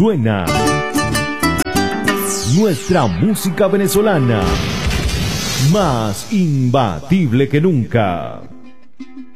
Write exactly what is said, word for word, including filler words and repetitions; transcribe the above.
suena nuestra música venezolana, más imbatible que nunca.